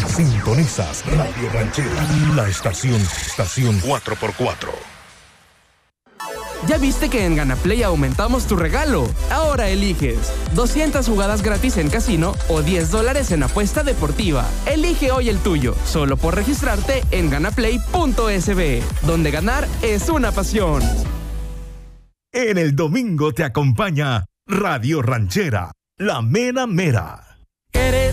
Sintonizas Radio Ranchera, la estación 4x4. ¿Ya viste que en GanaPlay aumentamos tu regalo? Ahora eliges 200 jugadas gratis en casino o $10 en apuesta deportiva. Elige hoy el tuyo, solo por registrarte en ganaplay.sb, donde ganar es una pasión. En el domingo te acompaña Radio Ranchera, la mera mera.